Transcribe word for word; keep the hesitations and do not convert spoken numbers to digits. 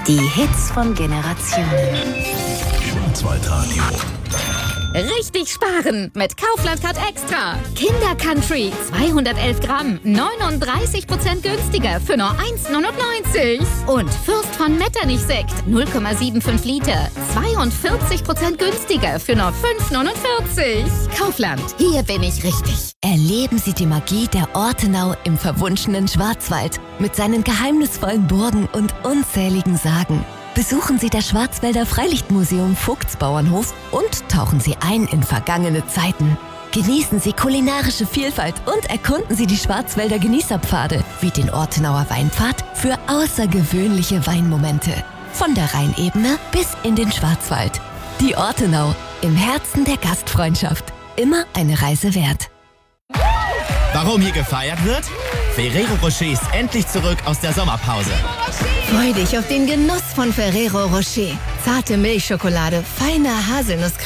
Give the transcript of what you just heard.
Die Hits von Generationen. Schwarzwaldradio. Richtig sparen mit Kaufland Card Extra. Kinder Country zweihundertelf Gramm, neununddreißig Prozent günstiger für nur eins neunundneunzig. Und Fürst von Metternich Sekt null Komma fünfundsiebzig Liter, zweiundvierzig Prozent günstiger für nur fünf neunundvierzig. Kaufland, hier bin ich richtig. Erleben Sie die Magie der Ortenau im verwunschenen Schwarzwald mit seinen geheimnisvollen Burgen und unzähligen Sagen. Besuchen Sie das Schwarzwälder Freilichtmuseum Vogtsbauernhof und tauchen Sie ein in vergangene Zeiten. Genießen Sie kulinarische Vielfalt und erkunden Sie die Schwarzwälder Genießerpfade wie den Ortenauer Weinpfad für außergewöhnliche Weinmomente. Von der Rheinebene bis in den Schwarzwald. Die Ortenau, im Herzen der Gastfreundschaft. Immer eine Reise wert. Warum hier gefeiert wird? Ferrero Rocher ist endlich zurück aus der Sommerpause. Freu dich auf den Genuss von Ferrero Rocher. Zarte Milchschokolade, feine Haselnuss